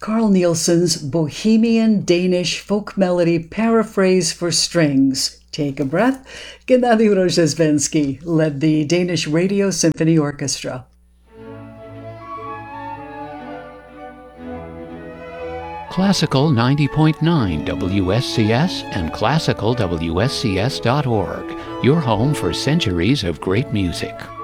Carl Nielsen's Bohemian Danish folk melody paraphrase for strings, Take a Breath, Gennady Rozhesvensky led the Danish Radio Symphony Orchestra. Classical 90.9 WSCS and classicalwscs.org, your home for centuries of great music.